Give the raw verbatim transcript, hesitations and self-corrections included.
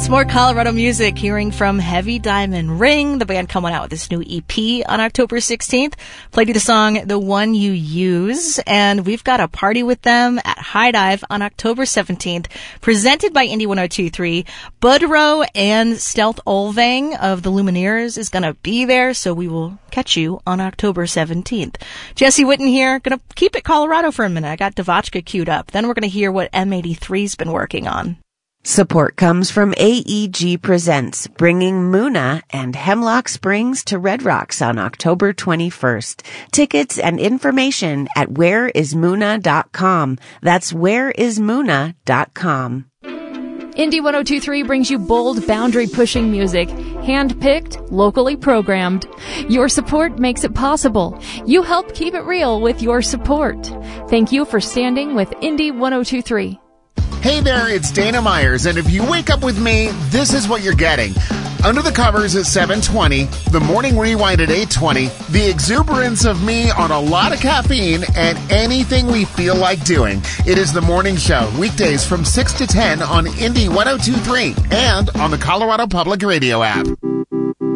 It's more Colorado music, hearing from Heavy Diamond Ring, the band coming out with this new E P on October sixteenth. Played you the song The One You Use, and we've got a party with them at High Dive on October seventeenth, presented by Indie one oh two point three. Budrow and Stealth Olvang of the Lumineers is going to be there, so we will catch you on October seventeenth. Jesse Witten here, going to keep it Colorado for a minute. I got Devotchka queued up. Then we're going to hear what M eighty-three's been working on. Support comes from A E G Presents, bringing Muna and Hemlock Springs to Red Rocks on October twenty-first. Tickets and information at where is muna dot com. That's where is muna dot com. Indie one oh two point three brings you bold, boundary-pushing music, hand-picked, locally programmed. Your support makes it possible. You help keep it real with your support. Thank you for standing with Indie one oh two point three. Hey there, it's Dana Myers, and if you wake up with me, this is what you're getting. Under the Covers at seven twenty, the Morning Rewind at eight twenty, the exuberance of me on a lot of caffeine, and anything we feel like doing. It is the morning show, weekdays from six to ten on Indie one oh two point three and on the Colorado Public Radio app.